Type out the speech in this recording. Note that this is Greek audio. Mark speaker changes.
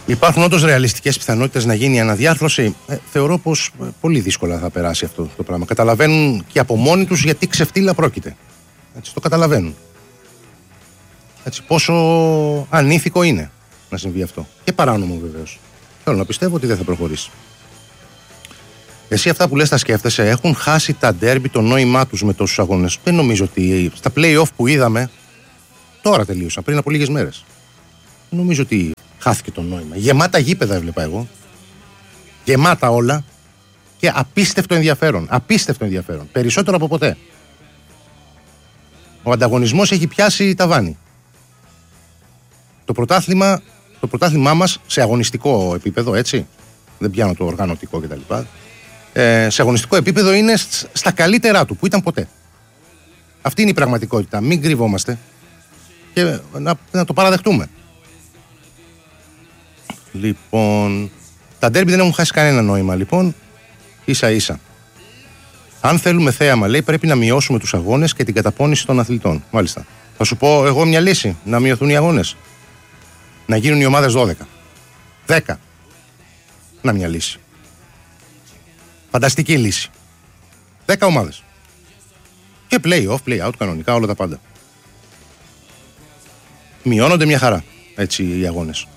Speaker 1: Υπάρχουν όντως ρεαλιστικές πιθανότητες να γίνει η αναδιάρθρωση. Θεωρώ πως πολύ δύσκολα θα περάσει αυτό το πράγμα. Καταλαβαίνουν και από μόνοι τους γιατί ξεφτύλα πρόκειται. Έτσι, το καταλαβαίνουν. Έτσι, πόσο ανήθικο είναι να συμβεί αυτό. Και παράνομο βεβαίως. Θέλω να πιστεύω ότι δεν θα προχωρήσει. Εσύ αυτά που λες τα σκέφτεσαι, έχουν χάσει τα ντέρμπι το νόημά τους με τόσους αγώνες. Δεν νομίζω ότι στα play-off που είδαμε, τώρα τελείωσαν, πριν από λίγες μέρες. Δεν νομίζω ότι χάθηκε το νόημα. Γεμάτα γήπεδα έβλεπα εγώ. Γεμάτα όλα. Και απίστευτο ενδιαφέρον. Απίστευτο ενδιαφέρον. Περισσότερο από ποτέ. Ο ανταγωνισμός έχει πιάσει ταβάνι. Το πρωτάθλημά μας σε αγωνιστικό επίπεδο, έτσι. Δεν πιάνω το οργανωτικό κτλ. Σε αγωνιστικό επίπεδο είναι στα καλύτερά του που ήταν ποτέ. Αυτή είναι η πραγματικότητα. Μην κρυβόμαστε και να το παραδεχτούμε. Λοιπόν, τα ντέρμπι δεν έχουν χάσει κανένα νόημα. Λοιπόν, ίσα ίσα. Αν θέλουμε θέαμα, λέει, πρέπει να μειώσουμε τους αγώνες και την καταπώνηση των αθλητών. Μάλιστα. Θα σου πω εγώ μια λύση. Να μειωθούν οι αγώνες. Να γίνουν οι ομάδες 12. 10. Να μια λύση. Φανταστική λύση. 10 ομάδες. Και play-off, play-out, κανονικά, όλα τα πάντα. Μειώνονται μια χαρά, έτσι, οι αγώνες.